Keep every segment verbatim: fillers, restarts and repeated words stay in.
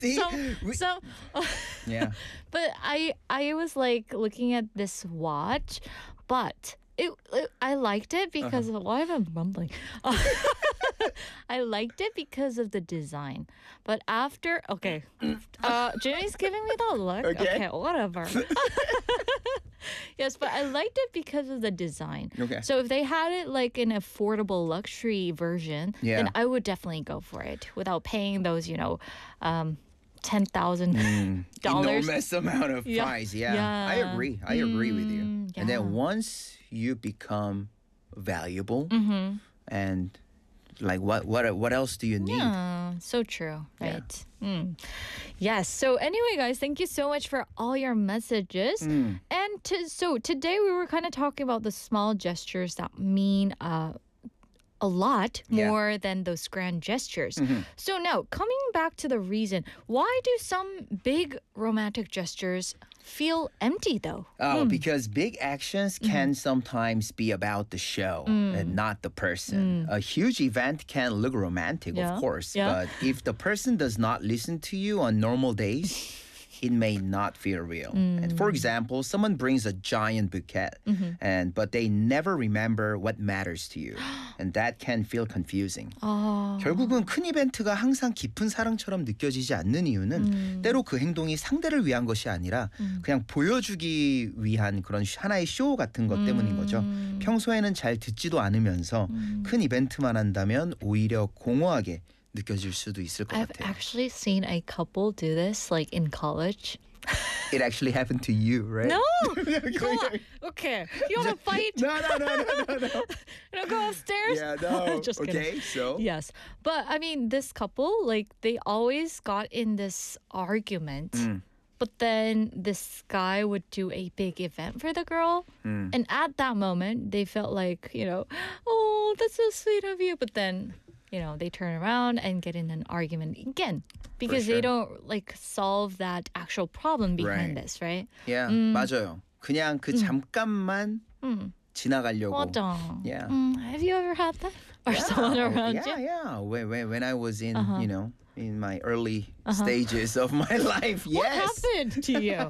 See? So, We- so yeah. but I I was like looking at this watch, but it, it I liked it because Uh-huh. why am I mumbling? I liked it because of the design. But after okay, uh, Jimmy's giving me the look. Okay. Whatever. Yes, but I liked it because of the design. Okay. So if they had it like an affordable luxury version, Yeah. then I would definitely go for it without paying those, you know, um, ten thousand dollars. Enormous amount of Yeah. price. Yeah. Yeah. I agree. I agree with you. Mm, And yeah. then once you become valuable Mm-hmm. and like what what what else do you need? Yeah, so true, Yeah. right? Mm. Yes. So anyway, guys, thank you so much for all your messages. Mm. And to, so today we were kind of talking about the small gestures that mean uh, a lot Yeah. more than those grand gestures. Mhm. So now, coming back to the reason, why do some big romantic gestures feel empty though? Oh, because big actions can sometimes be about the show and not the person. A huge event can look romantic, Yeah, of course, yeah. but if the person does not listen to you on normal days, it may not feel real. And for example, someone brings a giant bouquet, and but they never remember what matters to you, and that can feel confusing. 아, 결국은 큰 이벤트가 항상 깊은 사랑처럼 느껴지지 않는 이유는 때로 그 행동이 상대를 위한 것이 아니라 그냥 보여주기 위한 그런 하나의 쇼 같은 것 때문인 거죠. 평소에는 잘 듣지도 않으면서 큰 이벤트만 한다면 오히려 공허하게 느껴질 수도 있을 것 I've 같아요. actually seen a couple do this like in college. It actually happened to you, right? No! Come on. Okay. You want to fight? No, no, no, no, no, no. You know, go upstairs? Yeah, no. Just kidding. Okay, so Yes. But I mean, this couple, like, they always got in this argument. Mm. But then this guy would do a big event for the girl. Mm. And at that moment, they felt like, you know, oh, that's so sweet of you. But then, you know, they turn around and get in an argument again because sure. they don't like solve that actual problem behind Right. this, right? yeah, 음. 맞아요. 그냥 그 잠깐만 음. 지나가려고. 맞아. Yeah. Mm, have you ever had that? Or Yeah, someone around yeah, you? yeah. When, when, when I was in, Uh-huh. you know, in my early stages of my life, What yes. happened to you?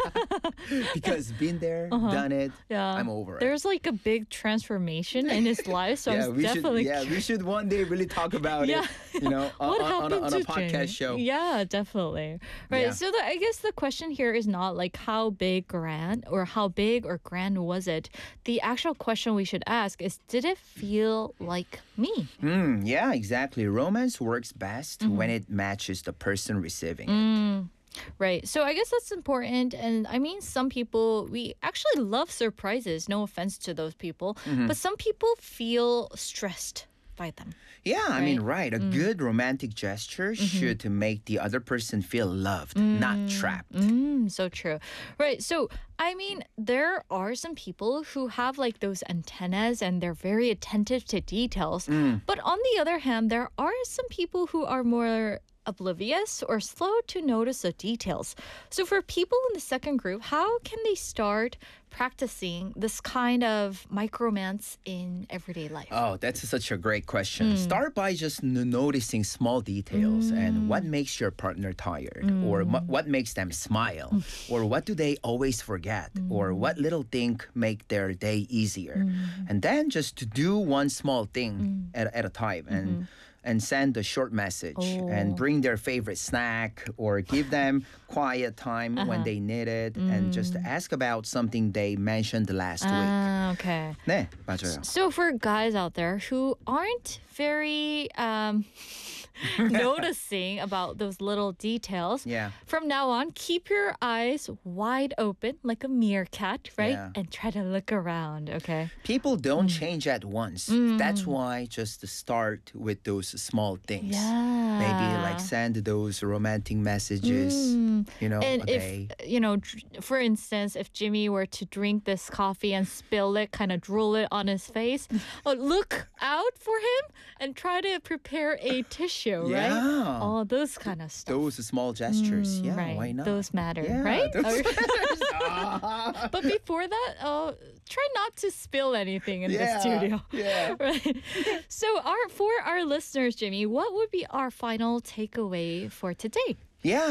Because been there, done it, Yeah. I'm over it. There's like a big transformation in his life, so yeah, I'm we definitely should. Yeah, we should one day really talk about Yeah. it. You know, on, what on, on, a, happened on a to podcast Jamie? show. Yeah, definitely. Right. Yeah. So the, I guess the question here is not like how big grand or how big or grand was it. The actual question we should ask is, did it feel like me? Mm, yeah, exactly. Romance works best Mm-hmm. when it matches the person receiving it. Mm, right. So I guess that's important. And I mean, some people, we actually love surprises. No offense to those people. Mm-hmm. But some people feel stressed by them. Yeah, I mean, Right. right. A good romantic gesture should make the other person feel loved, not trapped. Mm, so true. Right. So, I mean, there are some people who have like those antennas and they're very attentive to details. But on the other hand, there are some people who are more oblivious or slow to notice the details. So, for people in the second group, how can they start practicing this kind of micromance in everyday life? Oh, that's such a great question. Start by just n- noticing small details and what makes your partner tired, or mu- what makes them smile, or what do they always forget, or what little thing make their day easier. And then just to do one small thing at, at a time and and send a short message and bring their favorite snack or give them quiet time when they need it and just ask about something they mentioned last week. Ah, okay. 네, 맞아요. So for guys out there who aren't very um, noticing about those little details, Yeah. from now on, keep your eyes wide open like a meerkat, right? Yeah. And try to look around, okay? People don't change at once. That's why just start with those small things. Yeah. Maybe like send those romantic messages, you know, And a if, day. you know, dr- for instance, if Jimmy were to drink this coffee and spill it, kind of drool it on his face, uh, look out for him and try to prepare a tissue, right? Yeah. All those kind of stuff. Those small gestures. yeah, right. why not? Those matter, Yeah, right? those Okay. matters. Ah. But before that, uh, try not to spill anything in Yeah, the studio. yeah. Right. So, our for our listeners, Jimmy, what would be our final takeaway for today? Yeah.